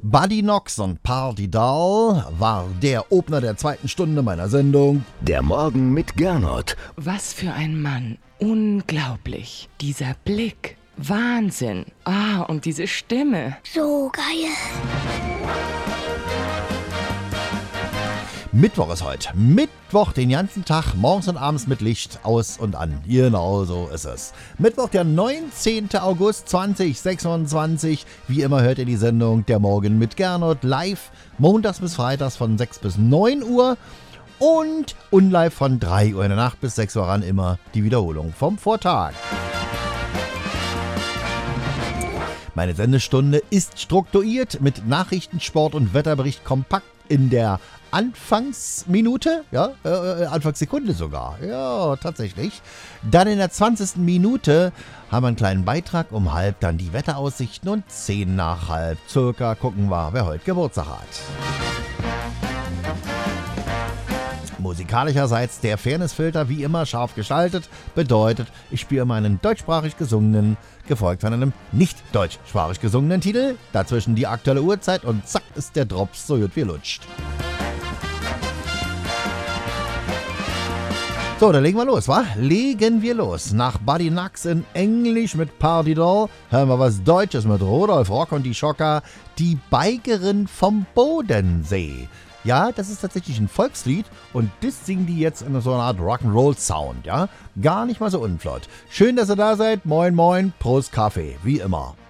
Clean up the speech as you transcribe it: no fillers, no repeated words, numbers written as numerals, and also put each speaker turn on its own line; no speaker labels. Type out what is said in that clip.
Buddy Knox und Party Doll war der Opener der zweiten Stunde meiner Sendung.
Der Morgen mit Gernot.
Was für ein Mann. Unglaublich. Dieser Blick. Wahnsinn. Und diese Stimme.
So geil.
Mittwoch ist heute. Mittwoch den ganzen Tag, morgens und abends mit Licht aus und an. Genau so ist es. Mittwoch, der 19. August 2026. Wie immer hört ihr die Sendung Der Morgen mit Gernot live. Montags bis freitags von 6 bis 9 Uhr. Und unlive von 3 Uhr in der Nacht bis 6 Uhr ran immer die Wiederholung vom Vortag. Meine Sendestunde ist strukturiert mit Nachrichten, Sport und Wetterbericht kompakt in der Anfangsminute, Anfangssekunde sogar, ja, tatsächlich. Dann in der 20. Minute haben wir einen kleinen Beitrag, um halb dann die Wetteraussichten und 10 nach halb circa gucken wir, wer heute Geburtstag hat. Musikalischerseits der Fairnessfilter wie immer scharf gestaltet, bedeutet, ich spiele meinen deutschsprachig gesungenen, gefolgt von einem nicht deutschsprachig gesungenen Titel, dazwischen die aktuelle Uhrzeit und zack ist der Drops so gut wie lutscht. So, dann legen wir los, wa? Legen wir los. Nach Buddy Knox in Englisch mit Party Doll hören wir was Deutsches mit Rudolf Rock und die Schocker, die Biikerin vom Bodensee. Ja, das ist tatsächlich ein Volkslied und das singen die jetzt in so einer Art Rock'n'Roll-Sound, ja? Gar nicht mal so unflott. Schön, dass ihr da seid. Moin, moin, Prost Kaffee, wie immer.